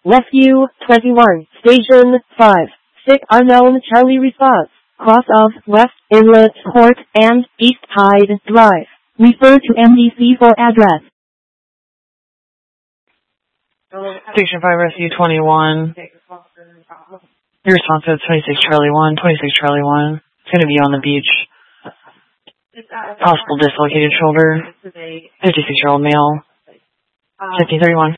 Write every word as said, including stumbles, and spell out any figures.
Rescue twenty-one, Station five. Sick unknown Charlie response. Cross of West Inlet Court and East Hyde Drive. Refer to M D C for address. Station five, Rescue twenty-one. Your response is twenty-six Charlie one, twenty-six Charlie one. It's going to be on the beach. Possible dislocated shoulder. fifty-six-year-old male. fifteen thirty-one.